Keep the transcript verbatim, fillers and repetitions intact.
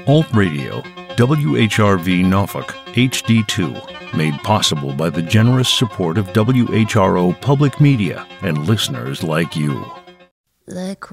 Alt Radio, W H R V Norfolk, H D two, made possible by the generous support of W H R O Public Media and listeners like you. The